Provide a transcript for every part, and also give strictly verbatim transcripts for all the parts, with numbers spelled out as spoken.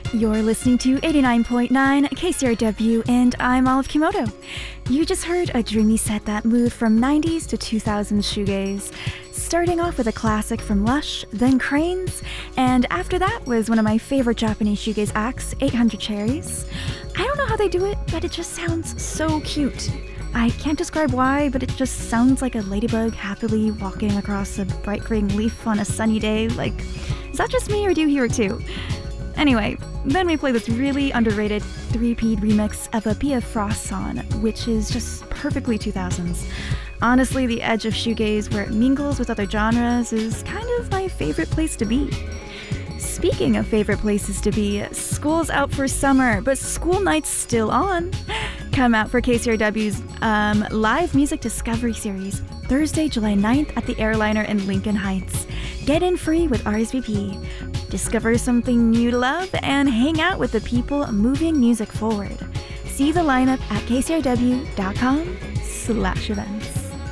You're listening to eighty-nine point nine K C R W, and I'm Olive Kimoto. You just heard a dreamy set that moved from nineties to two thousands shoegaze, starting off with a classic from Lush, then Cranes, and after that was one of my favorite Japanese shoegaze acts, eight hundred Cherries. I don't know how they do it, but it just sounds so cute. I can't describe why, but it just sounds like a ladybug happily walking across a bright green leaf on a sunny day. Like, is that just me, or do you hear it too? Anyway, then we play this really underrated three-peat remix of a Bia Frost song, which is just perfectly two thousands. Honestly, the edge of shoegaze where it mingles with other genres is kind of my favorite place to be. Speaking of favorite places to be, school's out for summer, but school night's still on. Come out for K C R W's um, live music discovery series, Thursday, July ninth at the Airliner in Lincoln Heights. Get in free with R S V P. Discover something new to love and hang out with the people moving music forward. See the lineup at kcrw.com slash events.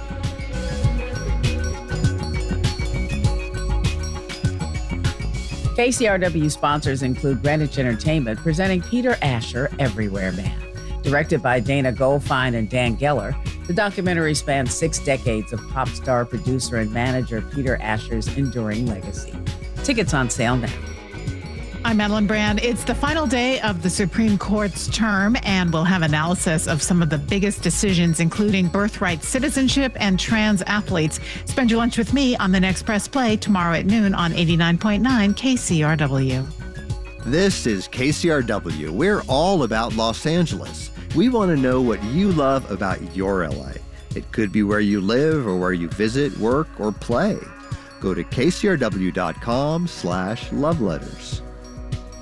K C R W sponsors include Greenwich Entertainment presenting Peter Asher, Everywhere Man. Directed by Dana Goldfein and Dan Geller, the documentary spans six decades of pop star, producer, and manager Peter Asher's enduring legacy. Tickets on sale now. I'm Madeline Brand. It's the final day of the Supreme Court's term, and we'll have analysis of some of the biggest decisions, including birthright citizenship and trans athletes. Spend your lunch with me on the next Press Play tomorrow at noon on eighty-nine point nine K C R W. This is K C R W. We're all about Los Angeles. We want to know what you love about your L A. It could be where you live or where you visit, work, or play. Go to kcrw.com slash love letters.